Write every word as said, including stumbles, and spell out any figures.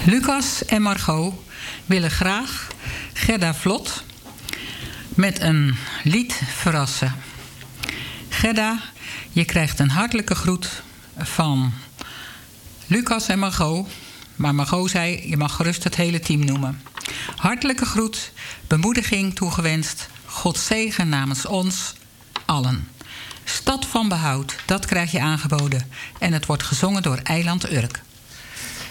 Lucas en Margot willen graag Gerda Vlot met een lied verrassen. Gerda, je krijgt een hartelijke groet van Lucas en Margot. Maar Margot zei, je mag gerust het hele team noemen. Hartelijke groet, bemoediging toegewenst. God zegen namens ons allen. Stad van behoud, dat krijg je aangeboden. En het wordt gezongen door Eiland Urk.